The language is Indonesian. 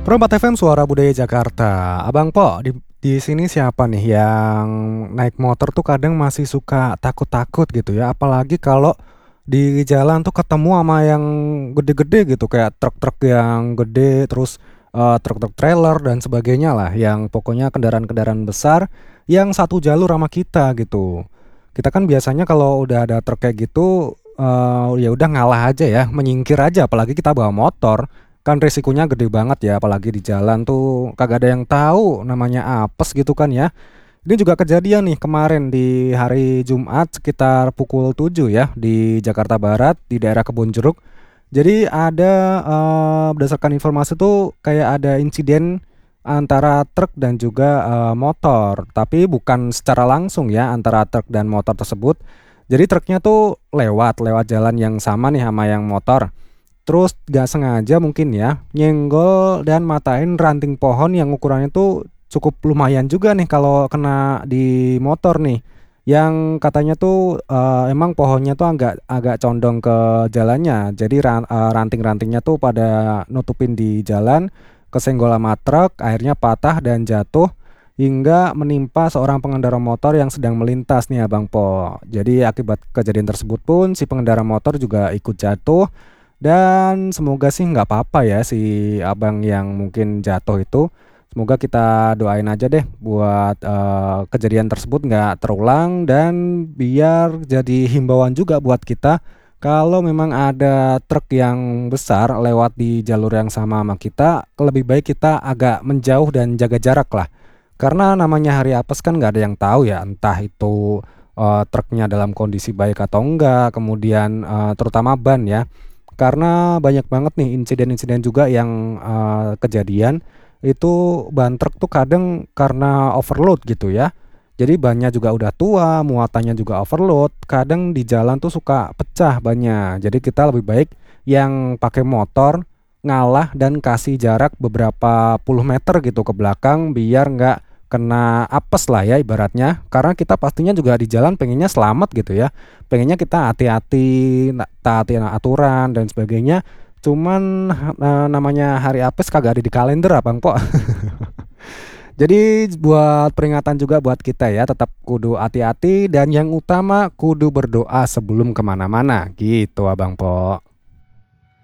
Perempat FM Suara Budaya Jakarta. Abang Po, di sini siapa nih yang naik motor tuh kadang masih suka takut-takut gitu ya, apalagi kalau di jalan tuh ketemu sama yang gede-gede gitu, kayak truk-truk yang gede, terus, truk-truk trailer dan sebagainya lah, yang pokoknya kendaraan-kendaraan besar yang satu jalur sama kita gitu. Kita kan biasanya kalau udah ada truk kayak gitu, ya udah ngalah aja ya, menyingkir aja, apalagi kita bawa motor. Kan resikonya gede banget ya, apalagi di jalan tuh kagak ada yang tahu namanya apes gitu kan ya. Ini juga kejadian nih kemarin di hari Jumat sekitar pukul 7 ya di Jakarta Barat di daerah Kebonjeruk. Jadi ada, berdasarkan informasi tuh kayak ada insiden antara truk dan juga, motor, tapi bukan secara langsung ya antara truk dan motor tersebut. Jadi truknya tuh lewat lewat jalan yang sama nih sama yang motor. Terus gak sengaja mungkin ya, nyenggol dan matain ranting pohon yang ukurannya tuh cukup lumayan juga nih kalau kena di motor nih. Yang katanya tuh, emang pohonnya tuh agak agak condong ke jalannya. Jadi ranting-rantingnya tuh pada nutupin di jalan, kesenggol sama truk, akhirnya patah dan jatuh hingga menimpa seorang pengendara motor yang sedang melintas nih Abang Po. Jadi akibat kejadian tersebut pun si pengendara motor juga ikut jatuh dan semoga sih nggak apa-apa ya si abang yang mungkin jatuh itu. Semoga kita doain aja deh buat, kejadian tersebut nggak terulang dan biar jadi himbauan juga buat kita, kalau memang ada truk yang besar lewat di jalur yang sama sama kita, lebih baik kita agak menjauh dan jaga jarak lah. Karena namanya hari apes kan nggak ada yang tahu ya, entah itu, truknya dalam kondisi baik atau enggak, kemudian, terutama ban ya. Karena banyak banget nih insiden-insiden juga yang, kejadian, itu ban truk tuh kadang karena overload gitu ya. Jadi bannya juga udah tua, muatannya juga overload, kadang di jalan tuh suka pecah bannya. Jadi kita lebih baik yang pakai motor ngalah dan kasih jarak beberapa puluh meter gitu ke belakang biar nggak kena apes lah ya ibaratnya. Karena kita pastinya juga di jalan pengennya selamat gitu ya. Pengennya kita hati-hati, taati aturan dan sebagainya. Cuman, namanya hari apes kagak ada di kalender Abang Po. Jadi buat peringatan juga buat kita ya, tetap kudu hati-hati dan yang utama kudu berdoa sebelum kemana mana gitu Abang Po.